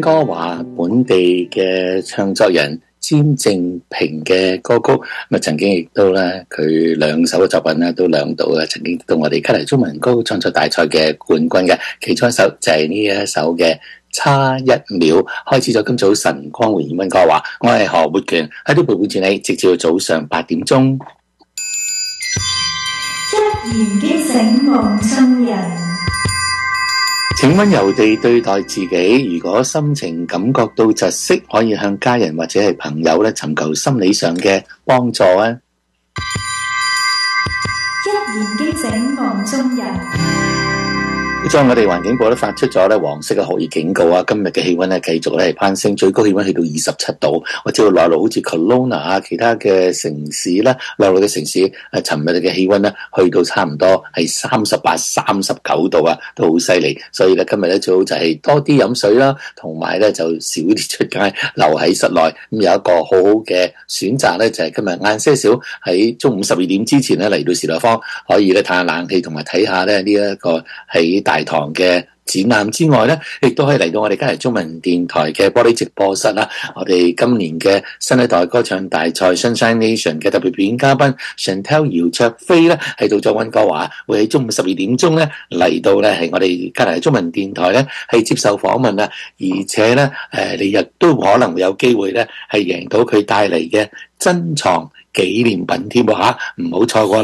歌華本地嘅唱作人詹正平嘅歌曲，咁曾經亦都咧佢兩首嘅作品咧都兩度啊，曾經到我哋卡黎中文歌曲創作大賽嘅冠軍嘅，其中一首就係呢一首嘅差一秒。開始咗今早晨光回溫歌華，我係何活權喺度陪伴住你，直至到早上8點鐘。 一言驚醒夢中人， 請溫柔地對待自己，如果心情感覺到窒息，可以向家人或者係朋友咧尋求心理上嘅幫助啊！ 一言驚醒夢中人。 在我哋環境部咧發出咗咧黃色嘅酷熱警告啊！今日嘅氣溫咧繼續咧係攀升，最高氣溫去到27度。我知道內陸好似 Kelowna 啊，其他嘅城市咧，內陸嘅城市尋日嘅氣溫咧去到差唔多係38、39度啊，都好犀利。所以咧今日咧最好就係多啲飲水啦，同埋咧就少啲出街，留喺室內。咁有一個好好嘅選擇咧，就係今日晏些少喺中午12點之前咧嚟到時代坊，可以咧嘆下冷氣，同埋睇下咧呢一個喺大堂嘅展覽之外咧，亦都可以嚟到我哋嘉怡中文電台嘅玻璃直播室啦。我哋今年嘅新一代歌唱大賽 Sunshine Nation 嘅特別表演嘉賓 Chantel 姚焯菲咧，係到咗溫哥華，會喺中午12點鐘咧嚟到咧係我哋嘉怡中文電台咧係接受訪問啦。而且咧你亦都可能會有機會咧係贏到佢帶嚟嘅珍藏紀念品添喎嚇，唔好錯過。